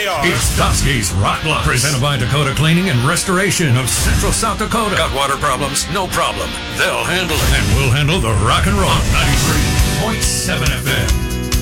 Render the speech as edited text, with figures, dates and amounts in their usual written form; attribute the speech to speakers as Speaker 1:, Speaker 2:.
Speaker 1: they are.
Speaker 2: It's Dusky's Rock Blocks, presented by Dakota Cleaning and Restoration of Central South Dakota. Got water problems? No problem. They'll handle it. And we'll handle the rock and roll. 93.7 FM.